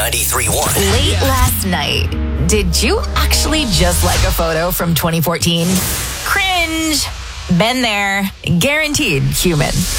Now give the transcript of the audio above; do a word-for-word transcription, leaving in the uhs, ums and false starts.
ninety-three point one. Late last night, did you actually just like a photo from twenty fourteen? Cringe. Been there. Guaranteed human.